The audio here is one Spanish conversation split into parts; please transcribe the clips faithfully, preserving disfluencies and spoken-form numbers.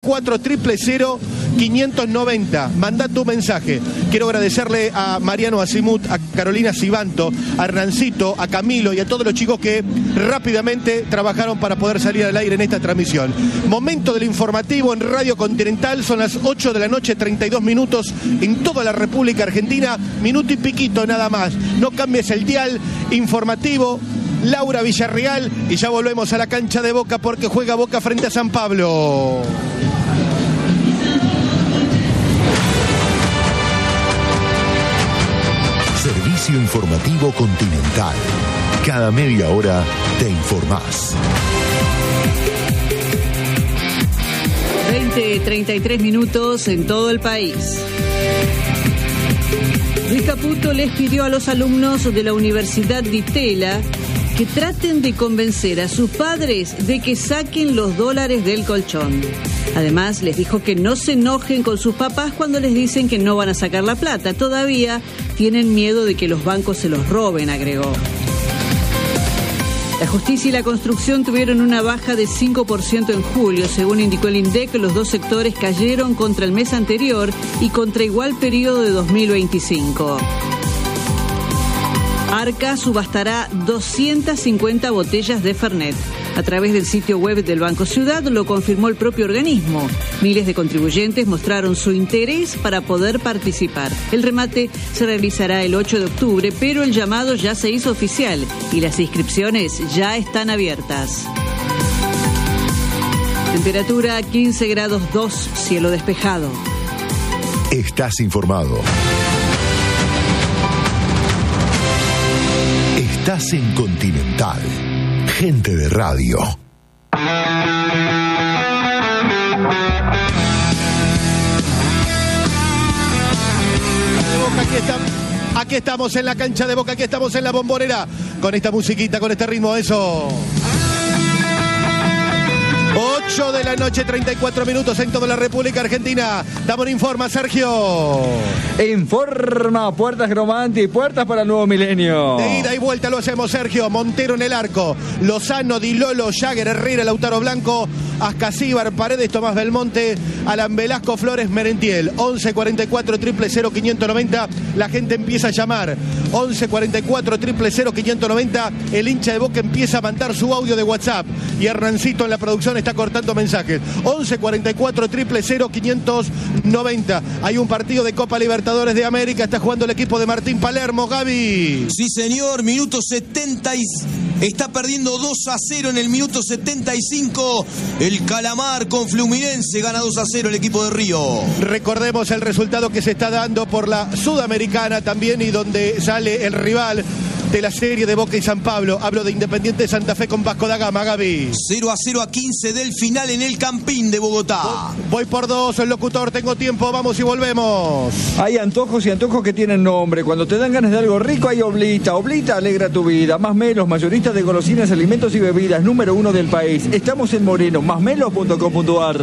cuatro, cero cero, quinientos noventa. Mandá tu mensaje. Quiero agradecerle a Mariano Asimut, a Carolina Sibanto, a Hernancito, a Camilo y a todos los chicos que rápidamente trabajaron para poder salir al aire en esta transmisión. Momento del informativo en Radio Continental, son las ocho de la noche, treinta y dos minutos en toda la República Argentina, minuto y piquito nada más. No cambies el dial, informativo, Laura Villarreal, y ya volvemos a la cancha de Boca porque juega Boca frente a San Pablo. Servicio informativo Continental. Cada media hora te informás. veinte, treinta y tres minutos en todo el país. Luis Caputo les pidió a los alumnos de la Universidad Di Tella que traten de convencer a sus padres de que saquen los dólares del colchón. Además, les dijo que no se enojen con sus papás cuando les dicen que no van a sacar la plata. Todavía tienen miedo de que los bancos se los roben, agregó. La justicia y la construcción tuvieron una baja de cinco por ciento en julio. Según indicó el INDEC, los dos sectores cayeron contra el mes anterior y contra igual periodo de dos mil veinticinco. Arca subastará doscientas cincuenta botellas de Fernet. A través del sitio web del Banco Ciudad lo confirmó el propio organismo. Miles de contribuyentes mostraron su interés para poder participar. El remate se realizará el ocho de octubre, pero el llamado ya se hizo oficial y las inscripciones ya están abiertas. Temperatura quince grados dos, cielo despejado. Estás informado. Estás en Continental. Gente de radio. Aquí estamos, aquí estamos en la cancha de Boca, aquí estamos en la Bombonera, con esta musiquita, con este ritmo, eso. ocho de la noche, treinta y cuatro minutos en toda la República Argentina. Damos informa, Sergio. Informa, puertas Gromanti, puertas para el nuevo milenio. De ida y vuelta lo hacemos, Sergio. Montero en el arco, Lozano, Di Lolo, Jagger, Herrera, Lautaro Blanco, Ascasíbar, Paredes, Tomás Belmonte, Alan Velasco, Flores, Merentiel. once cuarenta y cuatro, cero cero cero, quinientos noventa. La gente empieza a llamar. once cuarenta y cuatro, cero cero cero, quinientos noventa. El hincha de Boca empieza a mandar su audio de WhatsApp. Y Hernancito en la producción está cortando mensajes. once cuarenta y cuatro, cero cero cero, quinientos noventa. Hay un partido de Copa Libertadores de América. Está jugando el equipo de Martín Palermo. Gaby. Sí, señor. Minuto setenta. Y... Está perdiendo dos a cero en el minuto setenta y cinco. El Calamar con Fluminense gana dos a cero el equipo de Río. Recordemos el resultado que se está dando por la Sudamericana también, y donde sale el rival de la serie de Boca y San Pablo. Hablo de Independiente de Santa Fe con Vasco da Gama, Gaby. cero a cero a quince del final en el Campín de Bogotá. Voy por dos, el locutor, tengo tiempo, vamos y volvemos. Hay antojos y antojos que tienen nombre. Cuando te dan ganas de algo rico hay Oblita. Oblita alegra tu vida. Más Melos, mayoristas de golosinas, alimentos y bebidas, número uno del país. Estamos en Moreno, másmelos punto com punto ar.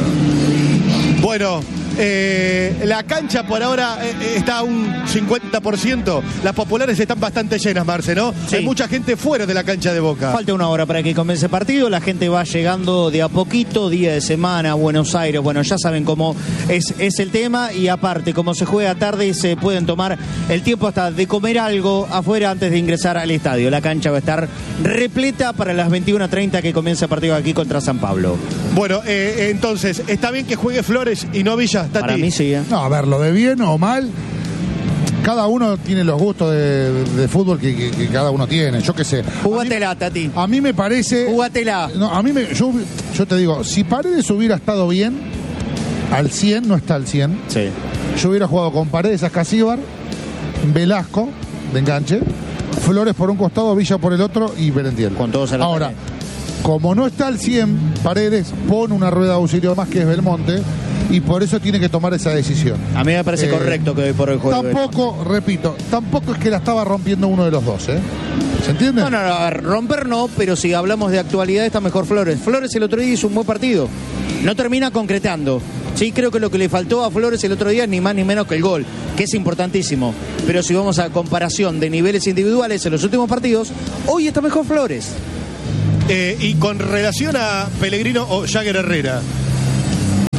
Bueno, eh, la cancha por ahora eh, está a un cincuenta por ciento. Las populares están bastante llenas, Marce, ¿no? Sí. Hay mucha gente fuera de la cancha de Boca. Falta una hora para que comience el partido. La gente va llegando de a poquito, día de semana, Buenos Aires. Bueno, ya saben cómo es, es el tema. Y aparte, como se juega tarde, se pueden tomar el tiempo hasta de comer algo afuera antes de ingresar al estadio. La cancha va a estar repleta para las veintiuna treinta que comienza el partido aquí contra San Pablo. Bueno, eh, entonces, ¿está bien que juegue Flores y no Villa? Tati. Para mí sí. ¿eh? No, a ver, lo de bien o mal, cada uno tiene los gustos de, de fútbol que, que, que cada uno tiene. Yo qué sé. Júgatela, Tati. A mí me parece. Júgatela. No, a mí me. Yo, yo te digo, si Paredes hubiera estado bien, al cien, no está al cien. Sí. Yo hubiera jugado con Paredes, Ascasíbar, Velasco, de enganche, Flores por un costado, Villa por el otro y Merentiel. Con todos al Ahora, como no está al cien, Paredes pone una rueda de auxilio más que es Belmonte. Y por eso tiene que tomar esa decisión. A mí me parece eh, correcto que hoy por hoy juegue. Tampoco, repito, tampoco es que la estaba rompiendo uno de los dos, ¿eh? ¿Se entiende? No, no, no, romper no, pero si hablamos de actualidad está mejor Flores. Flores el otro día hizo un buen partido. No termina concretando. Sí, creo que lo que le faltó a Flores el otro día es ni más ni menos que el gol, que es importantísimo. Pero si vamos a comparación de niveles individuales en los últimos partidos, hoy está mejor Flores. Eh, y con relación a Pellegrino o Jagger Herrera,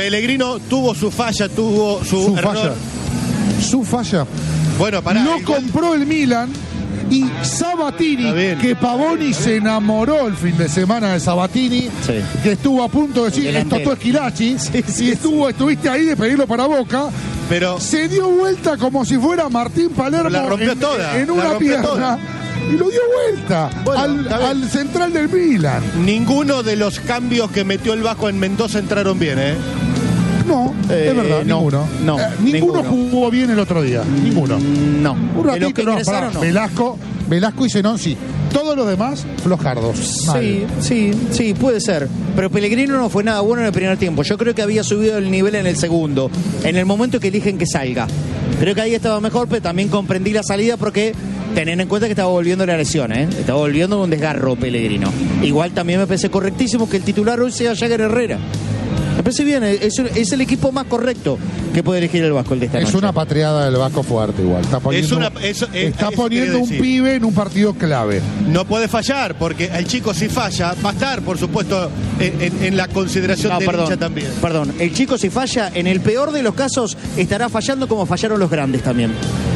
Pellegrino tuvo su falla, tuvo su, Su error. falla. Su falla. Bueno, pará. Lo igual- compró el Milan y Sabatini, Está bien. que Pavoni se enamoró el fin de semana de Sabatini, Sí. que estuvo a punto de decir, El esto delantero. tú Esquilachi, Sí, sí, y estuvo, estuviste ahí de pedirlo para Boca, Pero se dio vuelta como si fuera Martín Palermo La rompió en, toda, en la una rompió pierna. toda. Y lo dio vuelta Bueno, al, está bien. al central del Milan. ninguno de los cambios que metió el Vasco en Mendoza entraron bien, ¿eh? No, Eh, es verdad, no, ninguno. no, Eh, ninguno, ninguno. jugó bien el otro día, ninguno. No. Un De ratito, los que no, ingresaron, pará, no. Velasco, Velasco y Zenón sí. Todos los demás, flojardos. Sí, Mal. sí, sí, puede ser. Pero Pellegrino no fue nada bueno en el primer tiempo. Yo creo que había subido el nivel en el segundo, en el momento que eligen que salga. Creo que ahí estaba mejor, pero también comprendí la salida porque tener en cuenta que estaba volviendo la lesión, ¿eh? Estaba volviendo un desgarro Pellegrino. Igual también me parece correctísimo que el titular hoy sea Jagger Herrera. Me parece bien, es, es el equipo más correcto que puede elegir el Vasco el de esta Es noche. una patriada del Vasco fuerte igual. Está poniendo, una- eso- eh, está eso poniendo quería un decir. pibe en un partido clave. No puede fallar, porque el chico si falla, va a estar, por supuesto, en, en- en la consideración No, del perdón, hincha también. perdón. El chico si falla, en el peor de los casos, estará fallando como fallaron los grandes también.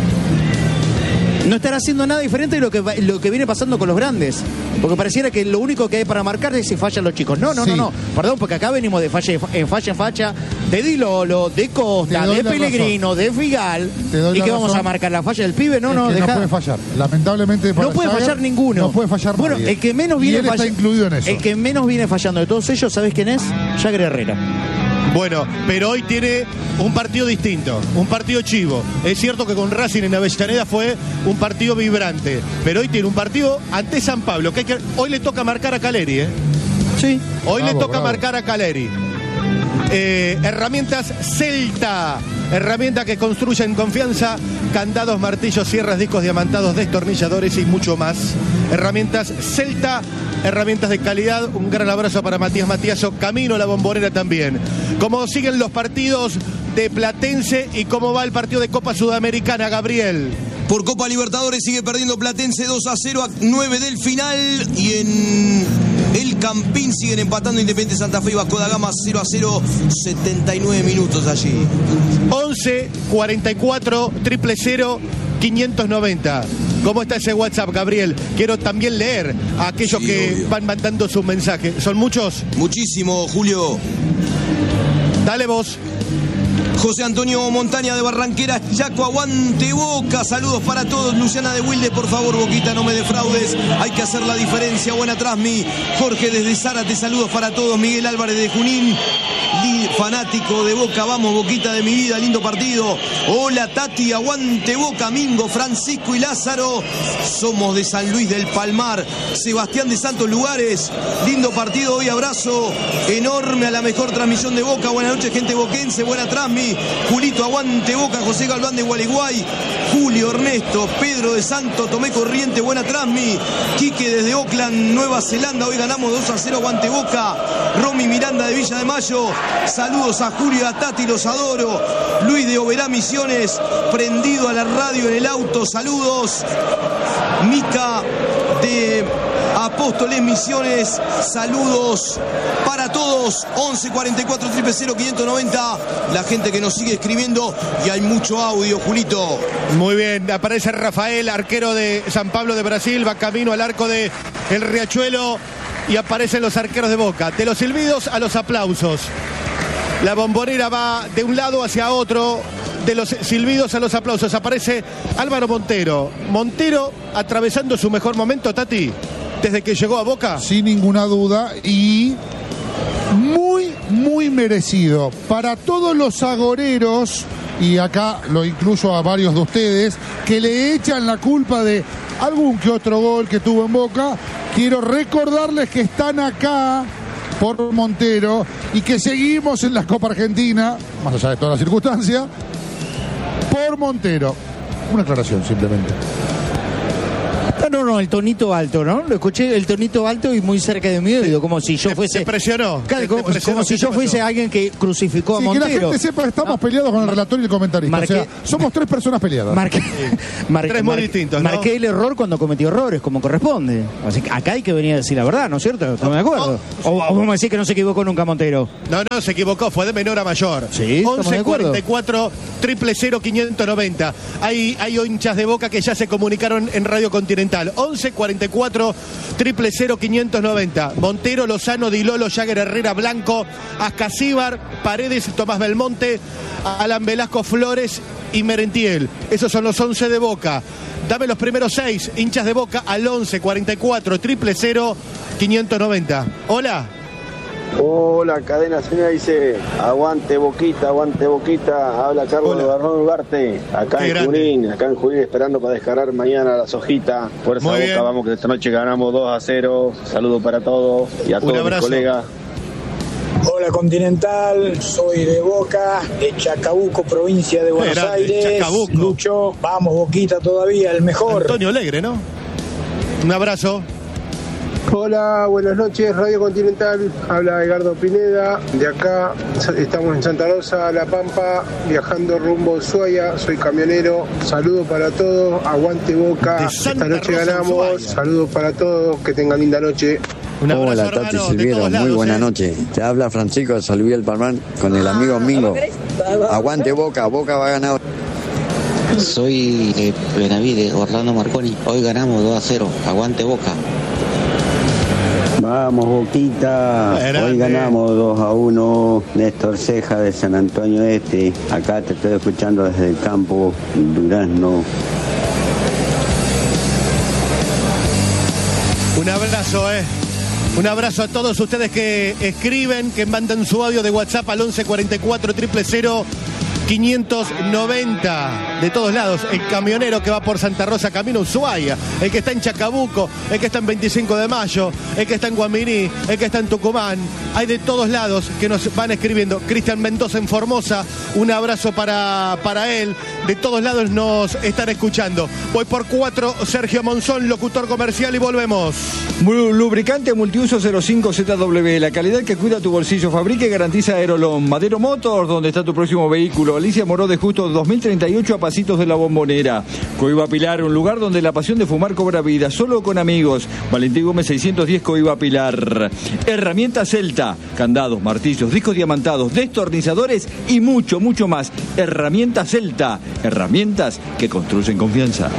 No estará haciendo nada diferente de lo que, va- lo que viene pasando con los grandes. Porque pareciera que lo único que hay para marcar es si fallan los chicos. No, no, Sí. no, no. Perdón, porque acá venimos de falla en falla en falla, de Di Lolo, de Costa, Te doy de la Pellegrino, de Figal. Te doy ¿Y la qué vamos razón. a marcar? ¿La falla del pibe? No, Es no, que deja. no puede fallar. Lamentablemente para No puede Jagger, fallar ninguno. No puede fallar Bueno, nadie. el que menos Y viene él está falla- incluido en eso. El que menos viene fallando de todos ellos, ¿sabes quién es? Jagger Herrera. Bueno, pero hoy tiene un partido distinto, un partido chivo. Es cierto que con Racing en Avellaneda fue un partido vibrante, pero hoy tiene un partido ante San Pablo, que, hay que hoy le toca marcar a Caleri, ¿eh? Sí. Hoy Bravo, le toca bravo. marcar a Caleri. Eh, herramientas Celta, herramientas que construyen confianza, candados, martillos, sierras, discos diamantados, destornilladores y mucho más. Herramientas Celta, herramientas de calidad. Un gran abrazo para Matías Matiaso, camino a la Bombonera también. Cómo siguen los partidos de Platense y cómo va el partido de Copa Sudamericana, Gabriel. Por Copa Libertadores sigue perdiendo Platense dos a cero a nueve del final. Y en el Campín siguen empatando Independiente Santa Fe y Vasco da Gama cero a cero, setenta y nueve minutos allí. once cuarenta y cuatro triple cero quinientos noventa. ¿Cómo está ese WhatsApp, Gabriel? Quiero también leer a aquellos Sí, que obvio. van mandando sus mensajes. ¿Son muchos? Muchísimo, Julio. Dale vos. José Antonio Montaña de Barranqueras, Chaco, aguante Boca. Saludos para todos. Luciana de Wilde, por favor, Boquita, no me defraudes. Hay que hacer la diferencia. Buena Trasmi. Jorge desde Zárate, saludos para todos. Miguel Álvarez de Junín, li- fanático de Boca. Vamos, Boquita de mi vida, lindo partido. Hola, Tati, aguante Boca. Mingo, Francisco y Lázaro. Somos de San Luis del Palmar. Sebastián de Santos Lugares. Lindo partido hoy, abrazo enorme a la mejor transmisión de Boca. Buenas noches, gente boquense. Buena Trasmi. Julito, aguante Boca. José Galván de Gualeguay. Julio Ernesto, Pedro de Santo Tomé Corriente, buena Trasmi. Quique desde Auckland, Nueva Zelanda. Hoy ganamos dos a cero, aguante Boca. Romy Miranda de Villa de Mayo. Saludos a Julio y a Tati, los adoro. Luis de Oberá Misiones, prendido a la radio en el auto. Saludos. Mica de Apóstoles Misiones, saludos para todos. Once cuarenta y cuatro triple cero quinientos noventa. La gente que nos sigue escribiendo y hay mucho audio, Julito. Muy bien, aparece Rafael, arquero de San Pablo de Brasil, va camino al arco de El Riachuelo y aparecen los arqueros de Boca. De los silbidos a los aplausos. La Bombonera va de un lado hacia otro, de los silbidos a los aplausos. Aparece Álvaro Montero. Montero atravesando su mejor momento, Tati, desde que llegó a Boca. Sin ninguna duda, y muy, muy merecido. Para todos los agoreros, y acá lo incluyo a varios de ustedes, que le echan la culpa de algún que otro gol que tuvo en Boca, quiero recordarles que están acá por Montero y que seguimos en la Copa Argentina, más allá de todas las circunstancias, por Montero. Una aclaración simplemente. Está Ah, no, no, el tonito alto, ¿no? Lo escuché, el tonito alto y muy cerca de mi oído, como si yo fuese... Se presionó. Claro, Te- como, te presionó, como si ¿qué yo te fuese pasó? alguien que crucificó a Sí, que la Montero. gente sepa que estamos No. peleados con el relator y el comentarista. Marqué- O sea, somos tres personas peleadas. Marqué, mar- Tres muy mar- distintos, ¿no? marqué el error cuando cometió errores, como corresponde. Así que acá hay que venir a decir la verdad, ¿no es cierto? ¿Estamos de acuerdo? O, o vamos a decir que no se equivocó nunca Montero. No, no, se equivocó, fue de menor a mayor. Sí, estamos de once acuerdo. cuarenta y cuatro, triple cero, quinientos noventa. Hay, hay hinchas de Boca que ya se comunicaron en Radio Continental. once cuarenta y cuatro, triple cero, quinientos noventa. Montero, Lozano, Di Lolo, Jagger, Herrera, Blanco, Ascasíbar, Paredes, Tomás Belmonte, Alan Velasco, Flores y Merentiel. Esos son los once de Boca. Dame los primeros seis hinchas de Boca al once cuarenta y cuatro, triple cero, quinientos noventa. Hola. Hola, cadena señora dice, aguante Boquita, aguante Boquita, habla Carlos Hola. de Barrón Ugarte, acá Qué en grande. Junín, acá en Junín esperando para descargar mañana las hojitas, fuerza Muy Boca, bien. vamos que esta noche ganamos dos a cero, saludos para todos y a Un todos mis abrazo. colegas. Hola Continental, soy de Boca, de Chacabuco, provincia de Buenos Grande, Aires. Chacabuco. Lucho, vamos Boquita todavía, el mejor. Antonio Alegre, ¿no? Un abrazo. Hola, buenas noches, Radio Continental, habla Edgardo Pineda, de acá estamos en Santa Rosa, La Pampa, viajando rumbo a Ushuaia, soy camionero, saludo para todos, aguante Boca, De esta Santa noche Rosa, ganamos, Ushuaia. saludos para todos, que tengan linda noche. Un abrazo, Hola hermano, Tati de Silviero, todos lados, muy buena ¿eh? noche. Te habla Francisco de San Luis del Palmar con el amigo Mingo. Aguante Boca, Boca va a ganar. Soy de Benavides, Orlando Marconi. Hoy ganamos dos a cero. Aguante Boca. Vamos Boquita, Grande. hoy ganamos dos a uno. Néstor Ceja de San Antonio Este, acá te estoy escuchando desde el campo Durazno. Un abrazo, eh. Un abrazo a todos ustedes que escriben, que mandan su audio de WhatsApp al once cuarenta y cuatro, triple cero, quinientos noventa. De todos lados, el camionero que va por Santa Rosa camino a Ushuaia, el que está en Chacabuco, el que está en veinticinco de mayo, el que está en Guaminí, el que está en Tucumán. Hay de todos lados que nos van escribiendo. Cristian Mendoza en Formosa, un abrazo para, para él. De todos lados nos están escuchando. Voy por cuatro, Sergio Monzón, locutor comercial, y volvemos. Mu- Lubricante multiuso cero cinco Z W, la calidad que cuida tu bolsillo, fabrica y garantiza Aerolón. Madero Motors, donde está tu próximo vehículo. Alicia Moró de Justo dos mil treinta y ocho a pasitos de la Bombonera. Coiba Pilar, un lugar donde la pasión de fumar cobra vida, solo con amigos. Valentín Gómez seiscientos diez, Coiba Pilar. Herramientas Celta, candados, martillos, discos diamantados, destornilladores y mucho, mucho más. Herramientas Celta, herramientas que construyen confianza.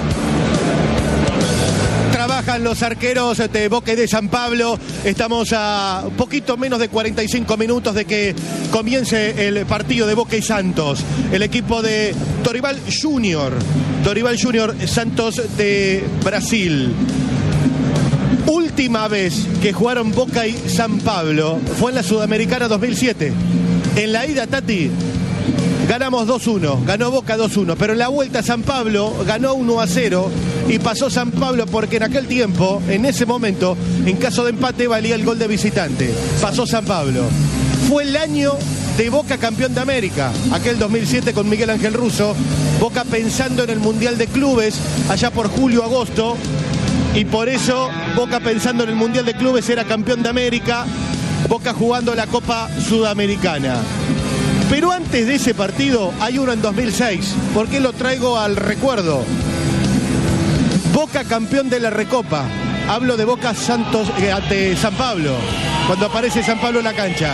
Trabajan los arqueros de Boca y de San Pablo. Estamos a un poquito menos de cuarenta y cinco minutos de que comience el partido de Boca y Santos. El equipo de Dorival Junior. Dorival Junior Santos de Brasil. Última vez que jugaron Boca y San Pablo fue en la Sudamericana dos mil siete. En la ida, Tati, ganamos dos uno, ganó Boca dos uno, pero en la vuelta San Pablo ganó uno a cero y pasó San Pablo porque en aquel tiempo, en ese momento, en caso de empate valía el gol de visitante. Pasó San Pablo. Fue el año de Boca campeón de América, aquel dos mil siete con Miguel Ángel Russo. Boca pensando en el Mundial de Clubes allá por julio-agosto, y por eso Boca pensando en el Mundial de Clubes era campeón de América. Boca jugando la Copa Sudamericana. Pero antes de ese partido hay uno en dos mil seis. ¿Por qué lo traigo al recuerdo? Boca campeón de la Recopa. Hablo de Boca Santos eh, ante San Pablo, cuando aparece San Pablo en la cancha.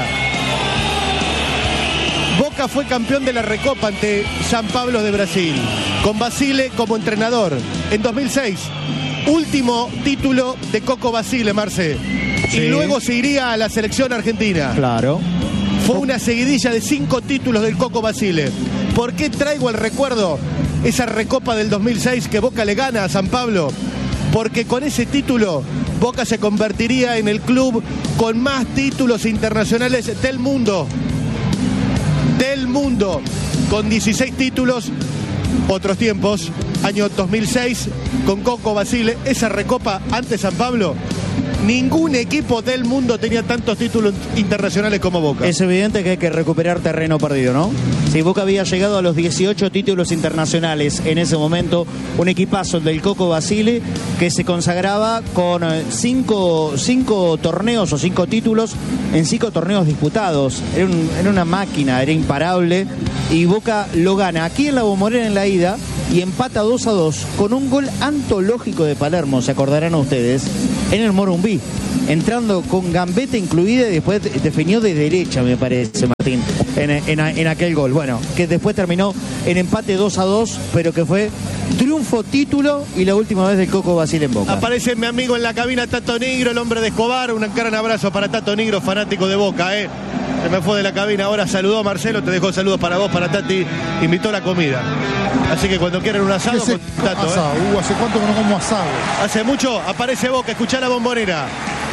Boca fue campeón de la Recopa ante San Pablo de Brasil, con Basile como entrenador. En dos mil seis, último título de Coco Basile, Marce. Sí. Y luego se iría a la selección argentina. Claro. Fue una seguidilla de cinco títulos del Coco Basile. ¿Por qué traigo el recuerdo esa Recopa del dos mil seis que Boca le gana a San Pablo? Porque con ese título Boca se convertiría en el club con más títulos internacionales del mundo. Del mundo. Con dieciséis títulos, otros tiempos. Año dos mil seis, con Coco Basile. Esa Recopa ante San Pablo Ningún equipo del mundo tenía tantos títulos internacionales como Boca. Es evidente que hay que recuperar terreno perdido, ¿no? Si Boca había llegado a los dieciocho títulos internacionales en ese momento, un equipazo del Coco Basile que se consagraba con cinco, cinco torneos o cinco títulos en cinco torneos disputados. Era, un, era una máquina, era imparable. Y Boca lo gana aquí en la Bombonera en la ida y empata dos a dos con un gol antológico de Palermo, se acordarán ustedes, en el Morumbí, entrando con gambeta incluida y después definió de derecha, me parece, Martín, en, en, en aquel gol. Bueno, que después terminó en empate dos a dos, pero que fue triunfo, título y la última vez del Coco Basile en Boca. Aparece mi amigo en la cabina, Tato Nigro, el hombre de Escobar. Un gran abrazo para Tato Nigro, fanático de Boca, ¿eh? Se me fue de la cabina, ahora saludó a Marcelo, te dejó saludos para vos, para Tati, invitó a la comida. Así que cuando quieran un asado, Ese, con Tato, asado. ¿eh? Uh, ¿hace cuánto que no como asado? Hace mucho, aparece Boca, escuchá la Bombonera.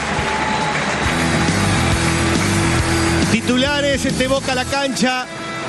Titulares, este Boca a la cancha.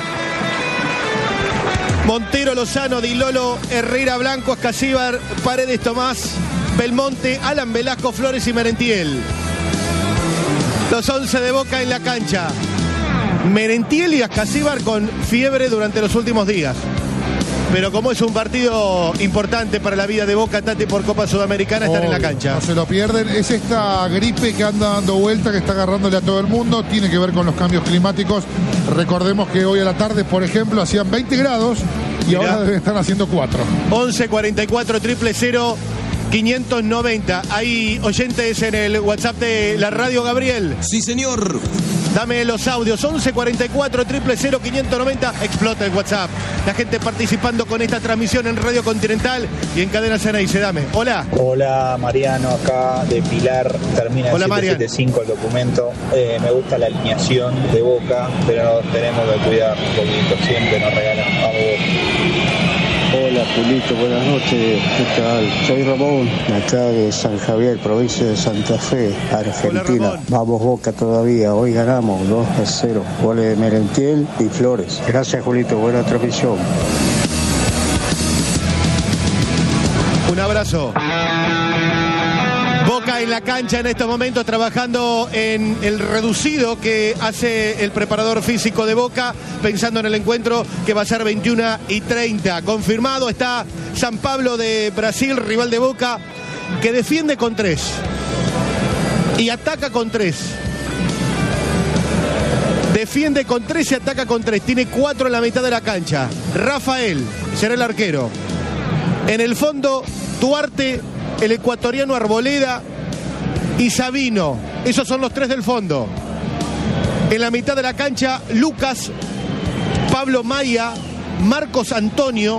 Montero, Lozano, Di Lolo, Herrera, Blanco, Ascasíbar, Paredes, Tomás, Belmonte, Alan Velasco, Flores y Merentiel. Los once de Boca en la cancha. Merentiel y Ascasíbar con fiebre durante los últimos días. Pero como es un partido importante para la vida de Boca, Tati, por Copa Sudamericana, están en la cancha. No se lo pierden. Es esta gripe que anda dando vuelta, que está agarrándole a todo el mundo. Tiene que ver con los cambios climáticos. Recordemos que hoy a la tarde, por ejemplo, hacían veinte grados y Mirá. ahora deben estar haciendo cuatro. once cuarenta y cuatro, cero cero, quinientos noventa. Hay oyentes en el WhatsApp de la radio, Gabriel. Sí, señor. Dame los audios, once cuarenta y cuatro, cero cero, quinientos noventa. Explota el WhatsApp. La gente participando con esta transmisión en Radio Continental y en Cadena Ceneice. Dame. Hola. Hola, Mariano, acá de Pilar. Termina en siete siete cinco el documento. Eh, me gusta la alineación de Boca, pero tenemos que cuidar un poquito. Siempre nos regalan a Boca. Hola, Julito, buenas noches. ¿Qué tal? Soy Ramón, acá de San Javier, provincia de Santa Fe, Argentina. Hola, vamos Boca todavía, hoy ganamos dos a cero. Goles de Merentiel y Flores. Gracias, Julito, buena transmisión. Un abrazo. Boca en la cancha en estos momentos trabajando en el reducido que hace el preparador físico de Boca, pensando en el encuentro que va a ser veintiuna y treinta. Confirmado está San Pablo de Brasil, rival de Boca, que defiende con tres y ataca con tres. Defiende con tres y ataca con tres. Tiene cuatro en la mitad de la cancha. Rafael será el arquero. En el fondo, Duarte, el ecuatoriano Arboleda y Sabino. Esos son los tres del fondo. En la mitad de la cancha, Lucas, Pablo Maya, Marcos Antonio,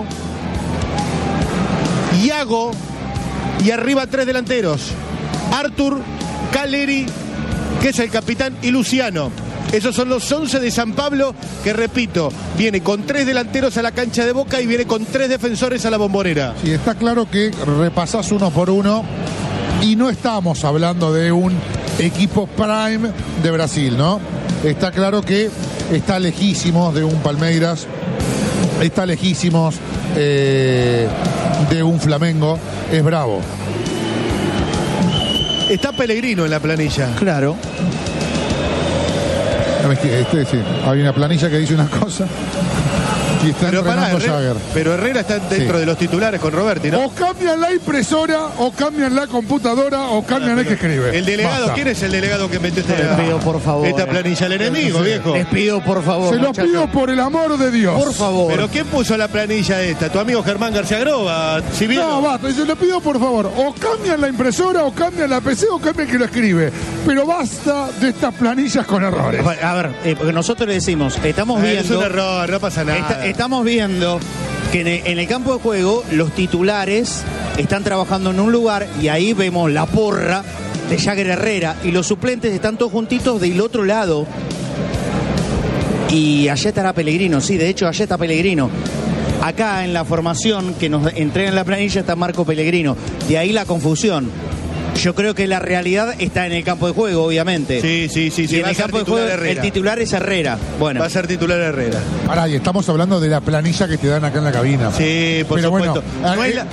Iago y arriba tres delanteros. Artur, Caleri, que es el capitán, y Luciano. Esos son los once de San Pablo, que repito, viene con tres delanteros a la cancha de Boca y viene con tres defensores a la Bombonera. Sí, está claro que repasás uno por uno y no estamos hablando de un equipo prime de Brasil, ¿no? Está claro que está lejísimos de un Palmeiras, está lejísimos eh, de un Flamengo, es bravo. Está Pellegrino en la planilla. Claro. Este, sí. Hay una planilla que dice una cosa y está pero entrenando pará, Herrera, pero Herrera está dentro sí. de los titulares con Roberti, ¿no? O cambian la impresora, o cambian la computadora, o cambian ah, el que escribe. El delegado, Basta. ¿Quién es el delegado que metió este Les pido por favor. esta planilla? El enemigo, sí. viejo. Les pido por favor. Se los pido por el amor de Dios. Por favor. ¿Pero quién puso la planilla esta? ¿Tu amigo Germán García Groba? ¿Si no, basta. Se lo pido por favor. O cambian la impresora, o cambian la P C, o cambian el que lo escribe. Pero basta de estas planillas con errores. A ver, eh, porque nosotros le decimos, estamos eh, viendo... Es un error, no pasa nada. Está, estamos viendo que en el, en el campo de juego los titulares están trabajando en un lugar y ahí vemos la porra de Jagger Herrera y los suplentes están todos juntitos del otro lado. Y allá estará Pellegrino, sí, de hecho allá está Pellegrino. Acá en la formación que nos entrega en la planilla está Marco Pellegrino. De ahí la confusión. Yo creo que la realidad está en el campo de juego, obviamente. Sí, sí, sí. sí y en el campo de juego Herrera. El titular es Herrera. Bueno. Va a ser titular Herrera. Ahora, y estamos hablando de la planilla que te dan acá en la cabina. Sí, por Pero supuesto. Bueno, no, hay la,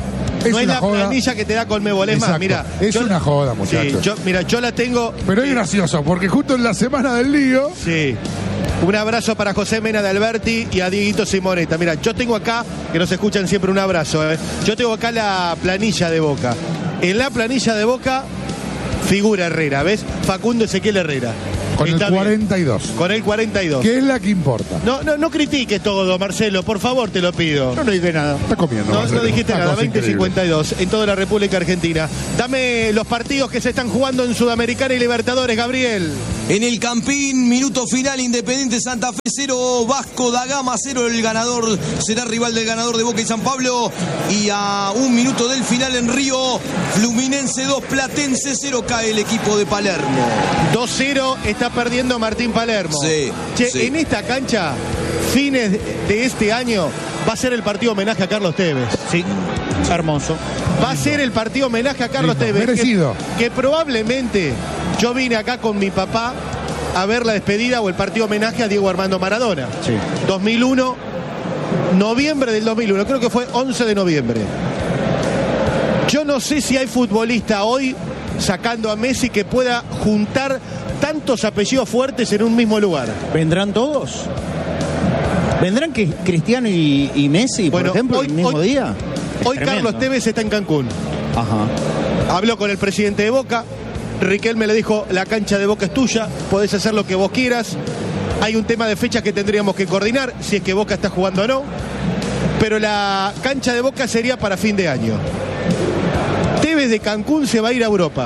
Es no es una la joda. planilla que te da Conmebol. Es más, Exacto. mira. Es yo- una joda, muchachos. Sí, yo, mira, yo la tengo. Pero es gracioso, porque justo en la semana del lío. Sí. Un abrazo para José Mena de Alberti y a Dieguito Simoneta. Mira, yo tengo acá, que nos escuchan siempre, un abrazo. ¿eh? Yo tengo acá la planilla de Boca. En la planilla de Boca figura Herrera, ¿ves? Facundo Ezequiel Herrera. Con el Está bien. cuarenta y dos. Con el cuarenta y dos. Que es la que importa. No, no, no critiques todo, Marcelo, por favor, te lo pido. Yo no dije nada. Está comiendo. No, Marcelo. no dijiste Una nada, cosa veinte increíble. cincuenta y dos en toda la República Argentina. Dame los partidos que se están jugando en Sudamericana y Libertadores, Gabriel. En el Campín, minuto final, Independiente Santa Fe cero, Vasco da Gama cero, el ganador será rival del ganador de Boca y San Pablo. Y a un minuto del final en Río, Fluminense dos, Platense cero, cae el equipo de Palermo. dos cero está perdiendo Martín Palermo. Sí, Che, sí. en esta cancha, fines de este año, va a ser el partido homenaje a Carlos Tevez. Sí, hermoso. Va a ser el partido homenaje a Carlos Lindo, Tevez. merecido. Que, que probablemente yo vine acá con mi papá a ver la despedida o el partido homenaje a Diego Armando Maradona. Sí. dos mil uno, noviembre del dos mil uno, creo que fue once de noviembre. Yo no sé si hay futbolista hoy, sacando a Messi, que pueda juntar tantos apellidos fuertes en un mismo lugar. ¿Vendrán todos? ¿Vendrán que Cristiano y, y Messi, por Bueno, ejemplo, hoy- el mismo hoy- día? Es Hoy tremendo. Carlos Tevez está en Cancún. Ajá. Habló con el presidente de Boca. Riquelme le dijo, la cancha de Boca es tuya, podés hacer lo que vos quieras. Hay un tema de fechas que tendríamos que coordinar, si es que Boca está jugando o no. Pero la cancha de Boca sería para fin de año. Tevez de Cancún se va a ir a Europa.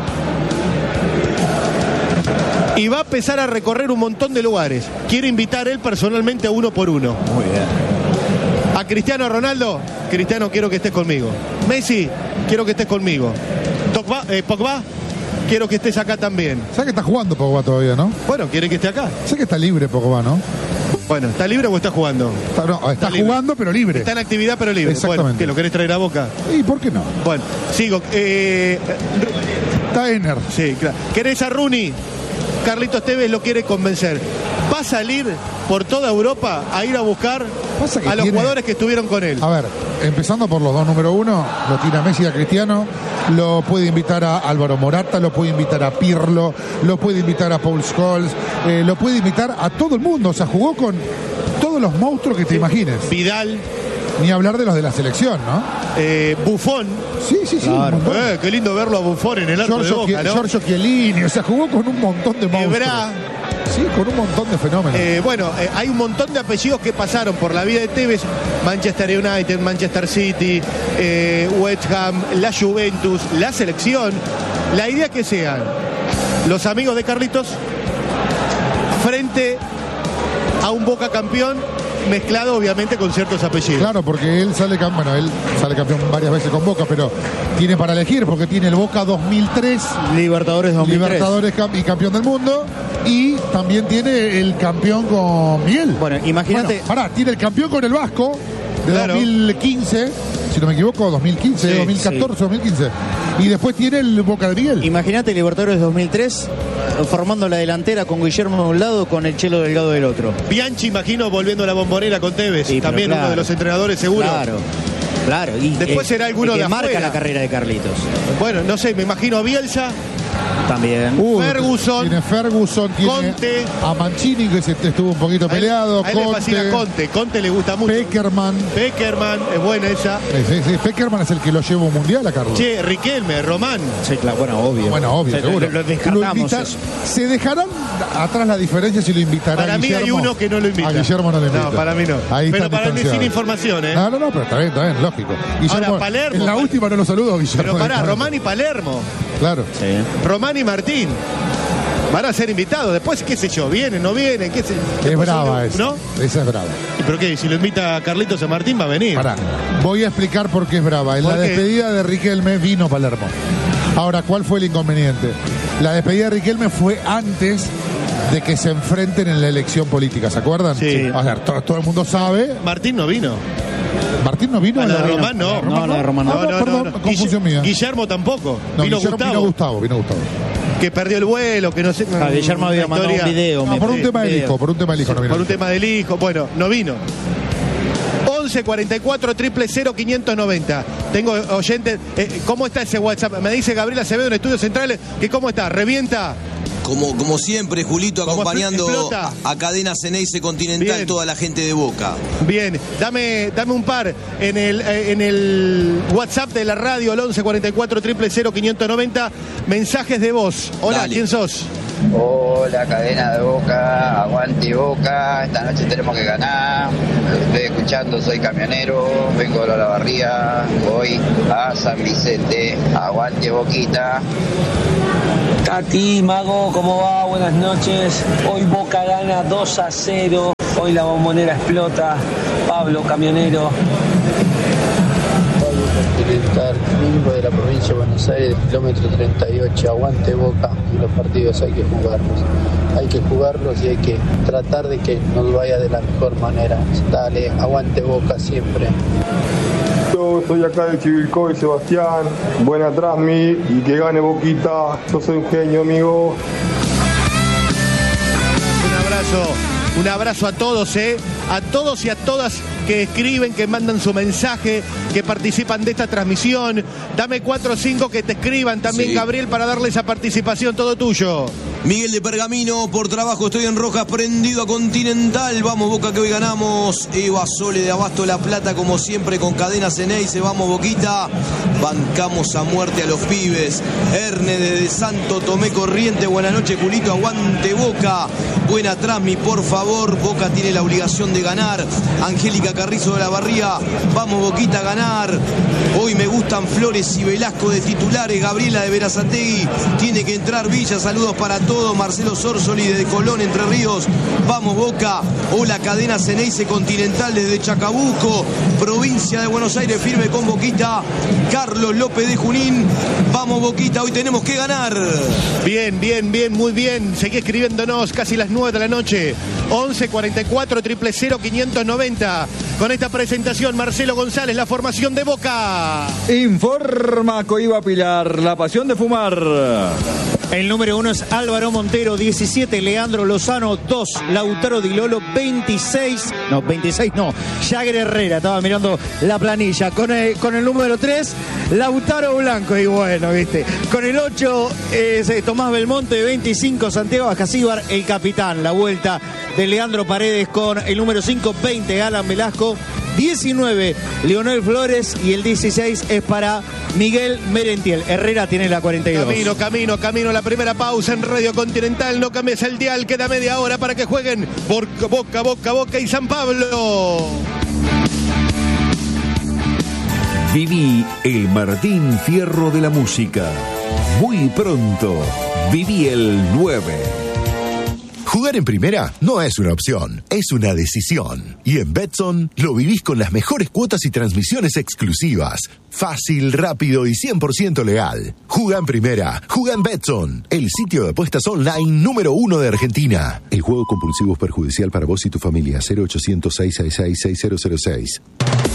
Y va a empezar a recorrer un montón de lugares. Quiere invitar él personalmente a uno por uno. Muy bien. A Cristiano Ronaldo, Cristiano, quiero que estés conmigo. Messi, quiero que estés conmigo. Pogba, eh, Pogba, quiero que estés acá también. ¿Sabes que está jugando Pogba todavía, no? Bueno, quiere que esté acá. Sé que está libre Pogba, ¿no? Bueno, ¿está libre o está jugando? Está, no, está libre. jugando, pero libre. Está en actividad, pero libre. Exactamente. Bueno, ¿que lo querés traer a Boca? ¿Y por qué no? Bueno, sigo. Eh, Está Ener. sí, claro. ¿Querés a Rooney? Carlitos Tevez lo quiere convencer. Va a salir por toda Europa a ir a buscar Pasa que a los tiene- jugadores que estuvieron con él. A ver, empezando por los dos número uno, lo tiene a Messi y a Cristiano, lo puede invitar a Álvaro Morata, lo puede invitar a Pirlo, lo puede invitar a Paul Scholes, eh, lo puede invitar a todo el mundo. O sea, jugó con todos los monstruos que te imagines. Vidal, Ni hablar de los de la selección, ¿no? eh, Buffon. Sí, sí, sí. Claro. un montón. Eh, qué lindo verlo a Buffon en el arco de Giorgio, Boca, Chie- ¿no? Giorgio Chiellini, o sea, jugó con un montón de monstruos. Ebra. Sí, con un montón de fenómenos. Eh, bueno, eh, hay un montón de apellidos que pasaron por la vida de Tevez. Manchester United, Manchester City, eh, West Ham, la Juventus, la selección. La idea que sean los amigos de Carlitos frente a un Boca campeón mezclado obviamente con ciertos apellidos. Claro, porque él sale, cam- bueno, él sale campeón varias veces con Boca, pero tiene para elegir porque tiene el Boca dos mil tres, Libertadores dos mil tres. Libertadores cam- y campeón del mundo, y también tiene el campeón con Miguel. Bueno, imagínate. Bueno, pará, tiene el campeón con el Vasco de Claro. dos mil quince, si no me equivoco, dos mil quince, Sí, dos mil catorce, dos mil quince. Y después tiene el Boca de Miguel. Imagínate Libertadores dos mil tres eh, formando la delantera con Guillermo de un lado, con el Chelo Delgado del otro. Bianchi, imagino, volviendo a la Bombonera con Tevez. Sí, pero también uno claro. de los entrenadores seguro. Claro, claro. Y, Después será alguno el que de marca afuera. la carrera de Carlitos. Bueno, no sé, me imagino a Bielsa, También. Uh, Ferguson, tiene Ferguson, tiene Conte. a Mancini, que se estuvo un poquito peleado, a él le fascina Conte, Conte. Conte le gusta mucho. Peckerman. Peckerman, es buena esa. Sí, sí, sí, Peckerman es el que lo lleva a un mundial a Carlos. Che, Riquelme, Román. Sí, claro, bueno, obvio. Bueno, obvio, Se- seguro. Lo, lo descartamos Lo invita- eso. se dejarán atrás la diferencia si lo invitará Para mí hay Guillermo. uno que no lo invita. A Guillermo no lo invita. No, para mí no. Ahí Pero están para mí distanciados. sin información, ¿eh? No, no, no, pero está bien, está bien, lógico. Guillermo, Ahora, Palermo, en la Pal- última no lo saludo, Guillermo. Pero pará, Claro. Román y Palermo. Claro. Sí. Román y Martín. Van a ser invitados. Después, qué sé yo, vienen, no vienen, qué sé qué Es posible- brava esa. ¿No? Esa es brava. ¿Y pero qué? Si lo invita a Carlitos a Martín, va a venir. Pará, voy a explicar por qué es brava. En ¿Por la qué? despedida de Riquelme vino Palermo. Ahora, ¿cuál fue el inconveniente? La despedida de Riquelme fue antes de que se enfrenten en la elección política, ¿se acuerdan? Sí. O sea, to- todo el mundo sabe. Martín no vino. Martín no vino. A a la la de Román no. No, la de Román no. Ah, no, perdón, confusión Guille- mía. Guillermo tampoco. No, vino Guillermo- Gustavo, vino Gustavo, vino Gustavo. que perdió el vuelo, que no sé. Ah, Guillermo había una mandado un video. No, me por un parece. tema del hijo, por un tema del hijo no vino. Por un tema del hijo. Bueno, no vino. once cuarenta y cuatro, cero cero cero, quinientos noventa. Tengo oyentes. Eh, ¿Cómo está ese WhatsApp? Me dice Gabriela Acevedo en Estudios Centrales que cómo está, ¿revienta? Como, como siempre, Julito, acompañando a, a Cadena Ceneice Continental, Bien. Toda la gente de Boca. Bien, dame, dame un par en el, eh, en el WhatsApp de la radio, al once cuarenta y cuatro, cero cero cero, quinientos noventa, mensajes de voz. Hola, Dale. ¿Quién sos? Hola, cadena de Boca, aguante Boca, esta noche tenemos que ganar. Estoy escuchando, soy camionero, vengo de la Barría, voy a San Vicente, aguante Boquita. Tati, Mago, ¿cómo va? Buenas noches. Hoy Boca gana dos a cero. Hoy la bombonera explota. Pablo, camionero. Pablo Continental, mismo de la provincia de Buenos Aires, kilómetro treinta y ocho. Aguante Boca. Y los partidos hay que jugarlos. Hay que jugarlos y hay que tratar de que nos vaya de la mejor manera. Dale, aguante Boca siempre. Yo soy acá de Chivilcoy, Sebastián. Buena Trasmi y que gane Boquita. Yo soy un genio, amigo. Un abrazo, un abrazo a todos, ¿eh? A todos y a todas que escriben, que mandan su mensaje, que participan de esta transmisión. Dame cuatro o cinco que te escriban también, sí. Gabriel, para darle esa participación, todo tuyo. Miguel de Pergamino, por trabajo estoy en Rojas, prendido a Continental. Vamos Boca que hoy ganamos. Eva Sole de Abasto La Plata, como siempre con Cadena Ceneice. Vamos Boquita. Bancamos a muerte a los pibes. Erne de Santo Tomé Corriente. Buenas noches, Julito. Aguante Boca. Buena Trasmi, por favor. Boca tiene la obligación de ganar. Angélica Carrizo de la Barría. Vamos Boquita a ganar. Hoy me gustan Flores y Velasco de titulares. Gabriela de Verazategui. Tiene que entrar Villa. Saludos para todos. Marcelo Sorsoli desde Colón, Entre Ríos. Vamos Boca. Hola, Cadena Ceneice Continental desde Chacabuco, provincia de Buenos Aires, firme con Boquita. Carlos López de Junín. Vamos Boquita, hoy tenemos que ganar. Bien, bien, bien, muy bien. Seguí escribiéndonos, casi las nueve de la noche. once cuarenta y cuatro, cero cero cero, quinientos noventa. Con esta presentación, Marcelo González, la formación de Boca. Informa Coiba Pilar, la pasión de fumar. El número uno es Álvaro Montero, diecisiete, Leandro Lozano, dos, Lautaro Di Lolo, veintiséis, no, veintiséis no, Jagger Herrera, estaba mirando la planilla, con el, con el número tres, Lautaro Blanco, y bueno, viste, con el ocho, eh, Tomás Belmonte, veinticinco, Santiago Ascasíbar, el capitán, la vuelta de Leandro Paredes con el número cinco, veinte, Alan Velasco, diecinueve, Leonel Flores, y el dieciséis es para Miguel Merentiel. Herrera tiene la cuarenta y dos. Camino, camino, camino, la primera pausa en Radio Continental. No cambies el dial, queda media hora para que jueguen Boca, Boca, Boca, Boca y San Pablo. Viví el Martín Fierro de la música. Muy pronto, viví el nueve. Jugar en primera no es una opción, es una decisión. Y en Betson lo vivís con las mejores cuotas y transmisiones exclusivas. Fácil, rápido y cien por ciento legal. Juga en primera, juga en Betson, el sitio de apuestas online número uno de Argentina. El juego compulsivo es perjudicial para vos y tu familia. cero ochocientos, seiscientos sesenta y seis, seis cero cero seis.